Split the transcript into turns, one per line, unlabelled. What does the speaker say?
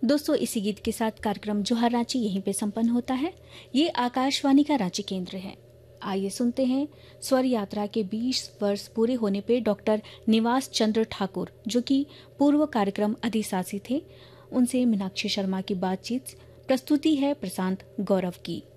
दोस्तों, इसी गीत के साथ कार्यक्रम जोहार रांची यहीं पे संपन्न होता है। ये आकाशवाणी का रांची केंद्र है। आइए सुनते हैं स्वर यात्रा के 20 वर्ष पूरे होने पे डॉक्टर निवास चंद्र ठाकुर, जो कि पूर्व कार्यक्रम अधिशासी थे, उनसे मीनाक्षी शर्मा की बातचीत। प्रस्तुति है प्रशांत गौरव की।